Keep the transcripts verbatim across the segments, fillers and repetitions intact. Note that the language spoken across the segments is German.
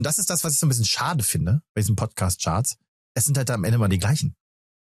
Und das ist das, was ich so ein bisschen schade finde bei diesen Podcast-Charts. Es sind halt am Ende mal die gleichen.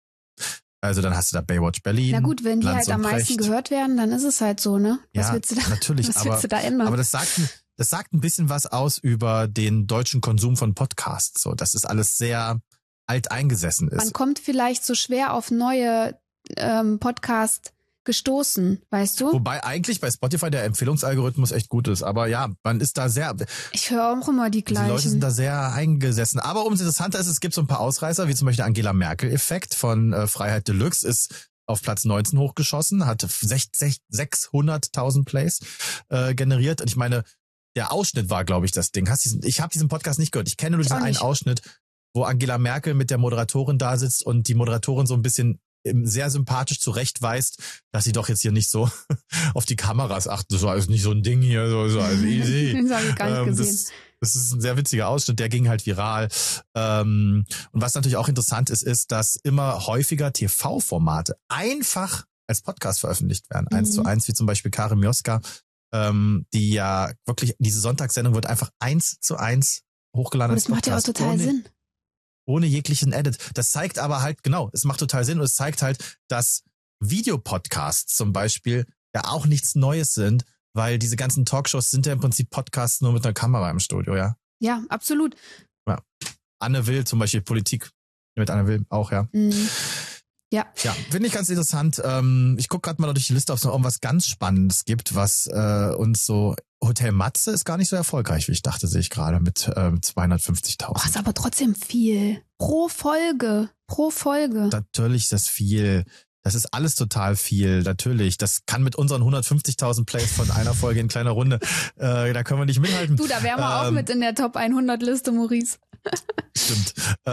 Also dann hast du da Baywatch Berlin. Na gut, wenn die Lanz halt am und meisten Precht. gehört werden, dann ist es halt so, ne? Was Ja, willst du da, natürlich, was aber, willst du da ändern? aber das sagt, das sagt ein bisschen was aus über den deutschen Konsum von Podcasts. So, dass es alles sehr alt eingesessen ist. Man kommt vielleicht so schwer auf neue ähm, Podcasts gestoßen, weißt du? Wobei eigentlich bei Spotify der Empfehlungsalgorithmus echt gut ist. Aber ja, man ist da sehr... Ich höre auch immer die gleichen. Die Leute sind da sehr eingesessen. Aber umso interessanter ist, es gibt so ein paar Ausreißer, wie zum Beispiel der Angela Merkel-Effekt von äh, Freiheit Deluxe, ist auf Platz neunzehn hochgeschossen, hat sechshunderttausend Plays äh, generiert. Und ich meine, der Ausschnitt war, glaube ich, das Ding. Hast diesen, ich habe diesen Podcast nicht gehört. Ich kenne nur diesen einen Ausschnitt, wo Angela Merkel mit der Moderatorin da sitzt und die Moderatorin so ein bisschen sehr sympathisch zurechtweist, dass sie doch jetzt hier nicht so auf die Kameras achten. Das war also nicht so ein Ding hier, so, so also easy. Den habe ich gar nicht ähm, gesehen. Das, das ist ein sehr witziger Ausschnitt, der ging halt viral. Ähm, und was natürlich auch interessant ist, ist, dass immer häufiger T V-Formate einfach als Podcast veröffentlicht werden. Mhm. Eins zu eins, wie zum Beispiel Karin Mioska, ähm, die ja wirklich, diese Sonntagssendung wird einfach eins zu eins hochgeladen. Und das macht ja auch total ohne, Sinn. Ohne jeglichen Edit. Das zeigt aber halt, genau, es macht total Sinn und es zeigt halt, dass Videopodcasts zum Beispiel ja auch nichts Neues sind, weil diese ganzen Talkshows sind ja im Prinzip Podcasts nur mit einer Kamera im Studio, ja? Ja, absolut. Ja. Anne Will zum Beispiel, Politik mit Anne Will auch, ja. Mhm. Ja. Ja, finde ich ganz interessant. Ähm, ich gucke gerade mal durch die Liste, ob es noch irgendwas ganz Spannendes gibt, was äh, uns so... Hotel Matze ist gar nicht so erfolgreich, wie ich dachte, sehe ich gerade, mit ähm, zweihundertfünfzigtausend. Oh, ist aber trotzdem viel. Pro Folge. Pro Folge. Natürlich ist das viel. Das ist alles total viel, natürlich. Das kann mit unseren hundertfünfzigtausend Plays von einer Folge in kleiner Runde, äh, da können wir nicht mithalten. Du, da wären wir ähm, auch mit in der Top hundert Liste, Maurice. Stimmt.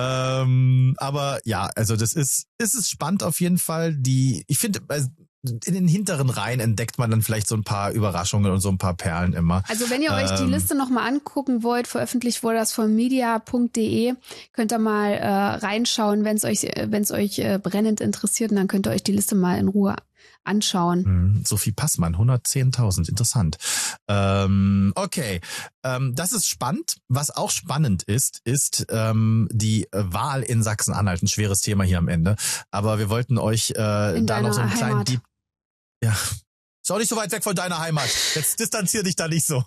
Ähm, aber ja, also das ist, ist es spannend auf jeden Fall. Die, ich finde, in den hinteren Reihen entdeckt man dann vielleicht so ein paar Überraschungen und so ein paar Perlen immer. Also wenn ihr euch ähm, die Liste nochmal angucken wollt, veröffentlicht wurde das von media punkt de, könnt ihr mal äh, reinschauen, wenn es euch, wenn es euch äh, brennend interessiert, und dann könnt ihr euch die Liste mal in Ruhe anschauen. Sophie Passmann, hundertzehntausend, interessant. Ähm, okay, ähm, das ist spannend. Was auch spannend ist, ist ähm, die Wahl in Sachsen-Anhalt. Ein schweres Thema hier am Ende. Aber wir wollten euch äh, da noch so einen kleinen Heimat. Deep... Ja, ist auch nicht so weit weg von deiner Heimat. Jetzt distanzier dich da nicht so.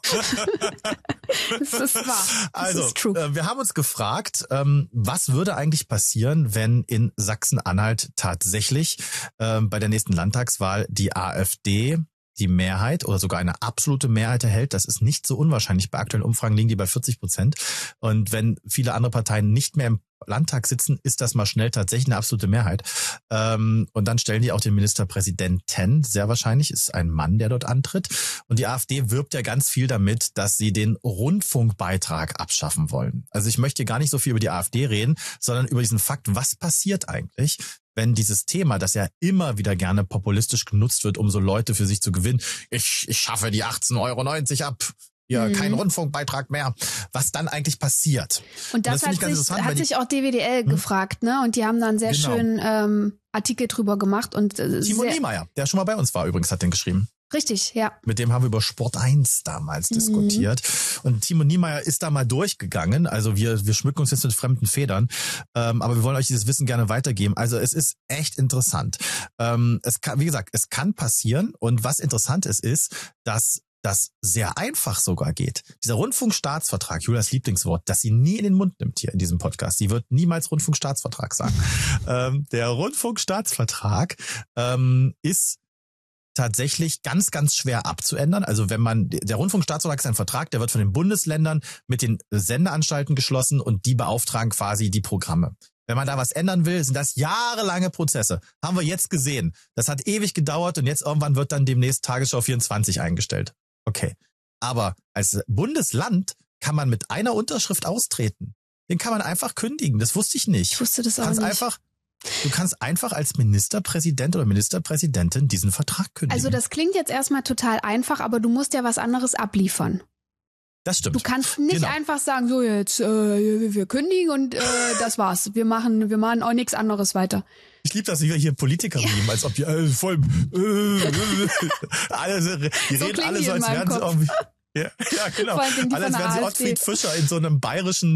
Das ist wahr. Das also, ist true. Äh, wir haben uns gefragt, ähm, was würde eigentlich passieren, wenn in Sachsen-Anhalt tatsächlich ähm, bei der nächsten Landtagswahl die AfD die Mehrheit oder sogar eine absolute Mehrheit erhält. Das ist nicht so unwahrscheinlich. Bei aktuellen Umfragen liegen die bei vierzig Prozent. Und wenn viele andere Parteien nicht mehr im Landtag sitzen, ist das mal schnell tatsächlich eine absolute Mehrheit. Ähm, und dann stellen die auch den Ministerpräsidenten. Sehr wahrscheinlich ist ein Mann, der dort antritt. Und die AfD wirbt ja ganz viel damit, dass sie den Rundfunkbeitrag abschaffen wollen. Also ich möchte gar nicht so viel über die AfD reden, sondern über diesen Fakt, was passiert eigentlich, wenn dieses Thema, das ja immer wieder gerne populistisch genutzt wird, um so Leute für sich zu gewinnen, ich, ich schaffe die achtzehn Euro neunzig ab, ja, mhm. kein Rundfunkbeitrag mehr, was dann eigentlich passiert. Und das, Und das hat, sich, hat sich auch D W D L hm? gefragt, ne? Und die haben dann sehr genau. schön ähm, Artikel drüber gemacht. Und äh, Timo Niemeyer, der schon mal bei uns war übrigens, hat den geschrieben. Richtig, ja. Mit dem haben wir über Sport eins damals mhm. diskutiert. Und Timo Niemeyer ist da mal durchgegangen. Also wir wir schmücken uns jetzt mit fremden Federn. Ähm, aber wir wollen euch dieses Wissen gerne weitergeben. Also es ist echt interessant. Ähm, es kann, wie gesagt, es kann passieren. Und was interessant ist, ist, dass das sehr einfach sogar geht. Dieser Rundfunkstaatsvertrag, Julias Lieblingswort, das sie nie in den Mund nimmt hier in diesem Podcast. Sie wird niemals Rundfunkstaatsvertrag sagen. ähm, der Rundfunkstaatsvertrag ähm, ist tatsächlich ganz, ganz schwer abzuändern. Also wenn man, der Rundfunkstaatsvertrag ist ein Vertrag, der wird von den Bundesländern mit den Sendeanstalten geschlossen und die beauftragen quasi die Programme. Wenn man da was ändern will, sind das jahrelange Prozesse. Haben wir jetzt gesehen. Das hat ewig gedauert und jetzt irgendwann wird dann demnächst Tagesschau vierundzwanzig eingestellt. Okay. Aber als Bundesland kann man mit einer Unterschrift austreten. Den kann man einfach kündigen. Das wusste ich nicht. Ich wusste das auch nicht. Einfach Du kannst einfach als Ministerpräsident oder Ministerpräsidentin diesen Vertrag kündigen. Also das klingt jetzt erstmal total einfach, aber du musst ja was anderes abliefern. Das stimmt. Du kannst nicht genau. einfach sagen, so jetzt, äh, wir kündigen und äh, das war's. Wir machen, wir machen auch nichts anderes weiter. Ich liebe das, wie wir hier Politiker nehmen, ja. als ob die äh, voll äh, äh, alle, die so reden alle die so, als wären sie irgendwie. Ja, ja, genau. Alle, als wären sie Ottfried Fischer in so einem bayerischen